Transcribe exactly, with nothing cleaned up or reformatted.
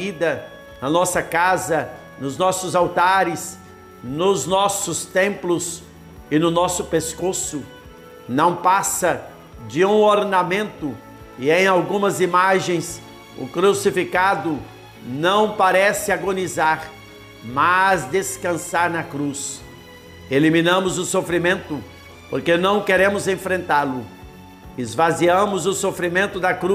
vida, na nossa casa, nos nossos altares, nos nossos templos e no nosso pescoço. Não passa de um ornamento, e em algumas imagens o crucificado não parece agonizar, mas descansar na cruz. Eliminamos o sofrimento porque não queremos enfrentá-lo. Esvaziamos o sofrimento da cruz